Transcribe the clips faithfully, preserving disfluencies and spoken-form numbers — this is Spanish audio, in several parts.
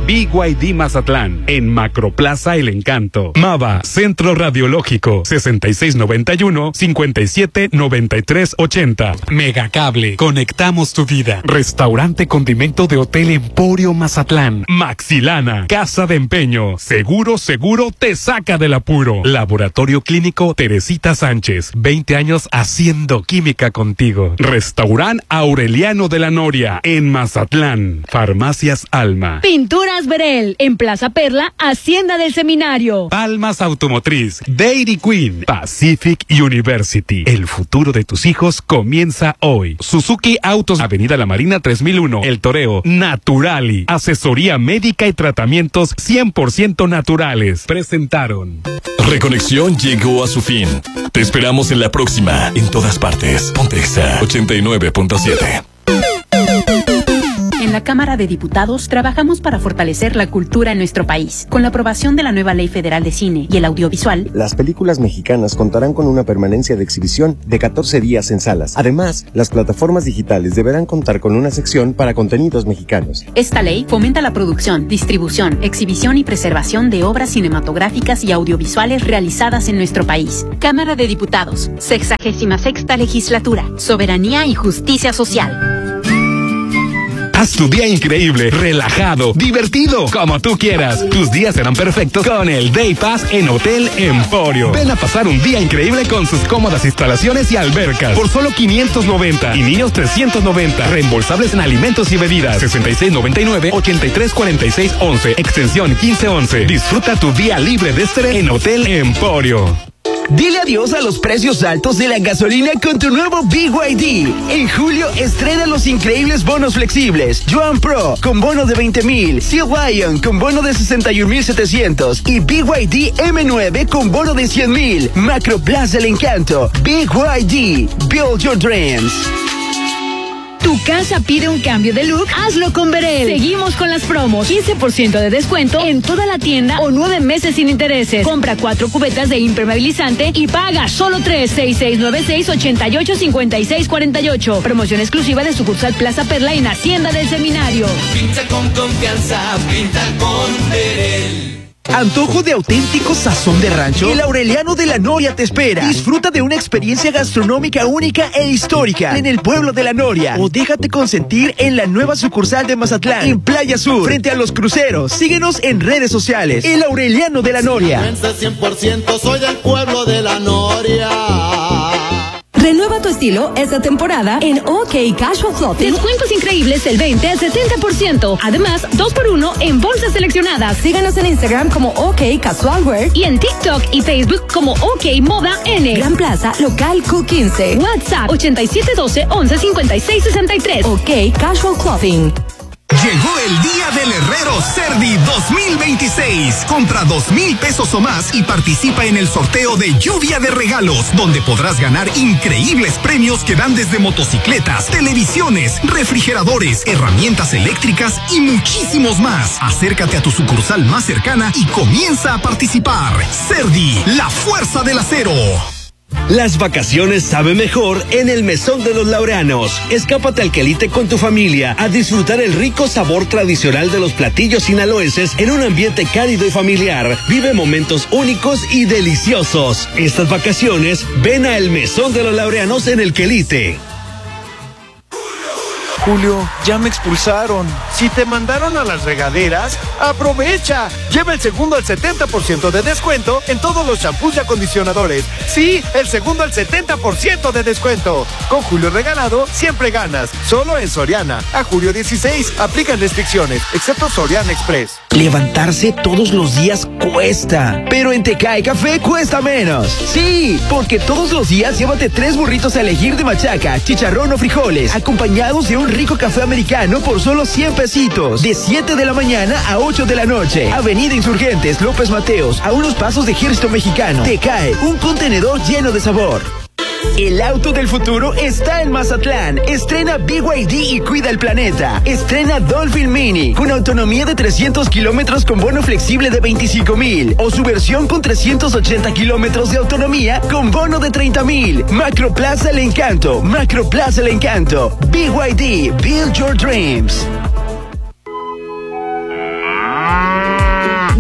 B Y D Mazatlán. En Macroplaza El Encanto. Mava, Centro Radiológico. sesenta y seis noventa y uno, cincuenta y siete noventa y tres ochenta. Megacable. Conectamos tu vida. Restaurante Condimento de Hotel Emporio Mazatlán. Maxilana. Casa de Empeño. Seguro, seguro te saca del apuro. Laboratorio Clínico Teresita Sánchez. veinte años haciendo química contigo. Restaurant Aureliano de la Noria. En Mazatlán. Farmacias Alma. Pinturas Verel. En Plaza Perla, Hacienda del Seminario. Palmas Automotriz. Dairy Queen. Pacific University. El futuro de tus hijos comienza hoy. Suzuki Autos. Avenida La Marina tres mil uno. El Toreo. Naturali. Asesoría médica y tratamientos cien por ciento naturales. Presentaron. Reconexión llegó a su fin. Te esperamos en la próxima, en todas partes. Pontexa ochenta y nueve punto siete. En la Cámara de Diputados trabajamos para fortalecer la cultura en nuestro país. Con la aprobación de la nueva Ley Federal de Cine y el Audiovisual, las películas mexicanas contarán con una permanencia de exhibición de catorce días en salas. Además, las plataformas digitales deberán contar con una sección para contenidos mexicanos. Esta ley fomenta la producción, distribución, exhibición y preservación de obras cinematográficas y audiovisuales realizadas en nuestro país. Cámara de Diputados, sexagésima sexta legislatura, soberanía y justicia social. Haz tu día increíble, relajado, divertido, como tú quieras. Tus días serán perfectos con el Day Pass en Hotel Emporio. Ven a pasar un día increíble con sus cómodas instalaciones y albercas por solo quinientos noventa y niños trescientos noventa. Reembolsables en alimentos y bebidas. sesenta y seis noventa y nueve, ochenta y tres cuarenta y seis once, extensión quince once. Disfruta tu día libre de estrés en Hotel Emporio. Dile adiós a los precios altos de la gasolina con tu nuevo B Y D. En julio estrena los increíbles bonos flexibles. Yuan Pro con bono de veinte mil, Seal Lion con bono de sesenta y un mil setecientos y B Y D M nueve con bono de cien mil. Macroplaza El Encanto. B Y D. Build your dreams. Tu casa pide un cambio de look, hazlo con Verel. Seguimos con las promos. quince por ciento de descuento en toda la tienda o nueve meses sin intereses. Compra cuatro cubetas de impermeabilizante y paga solo tres. seis seis nueve seis, ocho ocho, cinco seis cuatro ocho. Promoción exclusiva de sucursal Plaza Perla en Hacienda del Seminario. Pinta con confianza, pinta con Verel. ¿Antojo de auténtico sazón de rancho? El Aureliano de la Noria te espera. Disfruta de una experiencia gastronómica única e histórica en el pueblo de la Noria. O déjate consentir en la nueva sucursal de Mazatlán, en Playa Sur, frente a los cruceros. Síguenos en redes sociales. El Aureliano de la Noria. cien por ciento soy del pueblo de la Noria. Renueva tu estilo esta temporada en OK Casual Clothing. Descuentos increíbles del veinte al setenta por ciento. Además, dos por uno en bolsas seleccionadas. Síganos en Instagram como OK Casual Wear y en TikTok y Facebook como OK Moda N. Gran Plaza, local Q quince. WhatsApp ochenta y siete doce, once cincuenta y seis sesenta y tres. OK Casual Clothing. Llegó el día del Herrero Cerdi dos mil veintiséis. Compra dos mil pesos o más y participa en el sorteo de Lluvia de Regalos, donde podrás ganar increíbles premios que dan desde motocicletas, televisiones, refrigeradores, herramientas eléctricas y muchísimos más. Acércate a tu sucursal más cercana y comienza a participar. Cerdi, la fuerza del acero. Las vacaciones saben mejor en el Mesón de los Laureanos. Escápate al Quelite con tu familia a disfrutar el rico sabor tradicional de los platillos sinaloenses en un ambiente cálido y familiar. Vive momentos únicos y deliciosos. Estas vacaciones, ven a el Mesón de los Laureanos en el Quelite. Julio, ya me expulsaron. Si te mandaron a las regaderas, aprovecha. Lleva el segundo al setenta por ciento de descuento en todos los champús y acondicionadores. Sí, el segundo al setenta por ciento de descuento. Con Julio regalado, siempre ganas. Solo en Soriana. A julio dieciséis, aplican restricciones, excepto Soriana Express. Levantarse todos los días cuesta, pero en Tecae Café cuesta menos. Sí, porque todos los días llévate tres burritos a elegir de machaca, chicharrón o frijoles, acompañados de un rico café americano por solo cien pesitos. De siete de la mañana a ocho de la noche. Avenida Insurgentes, López Mateos, a unos pasos de Ejército Mexicano. Tecae, un contenedor lleno de sabor. El auto del futuro está en Mazatlán. Estrena B Y D y cuida el planeta. Estrena Dolphin Mini con autonomía de trescientos kilómetros con bono flexible de veinticinco mil. O su versión con trescientos ochenta kilómetros de autonomía con bono de treinta mil. Macroplaza El Encanto. Macroplaza El Encanto. B Y D. Build your dreams.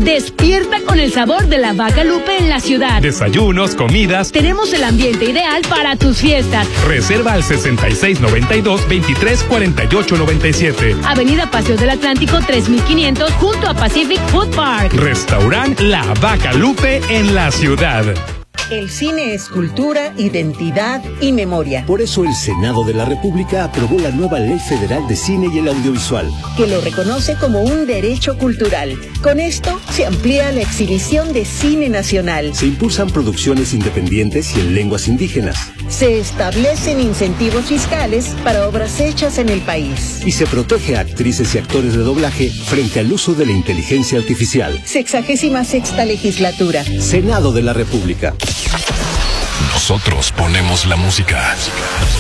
Despierta con el sabor de la Vaca Lupe en la ciudad. Desayunos, comidas. Tenemos el ambiente ideal para tus fiestas. Reserva al sesenta y seis noventa y dos, veintitrés cuarenta y ocho noventa y siete. Avenida Paseo del Atlántico tres mil quinientos junto a Pacific Food Park. Restaurant La Vaca Lupe en la ciudad. El cine es cultura, identidad y memoria. Por eso el Senado de la República aprobó la nueva Ley Federal de Cine y el Audiovisual, que lo reconoce como un derecho cultural. Con esto se amplía la exhibición de cine nacional. Se impulsan producciones independientes y en lenguas indígenas. Se establecen incentivos fiscales para obras hechas en el país. Y se protege a actrices y actores de doblaje frente al uso de la inteligencia artificial. Sexagésima sexta legislatura. Senado de la República. Nosotros ponemos la música.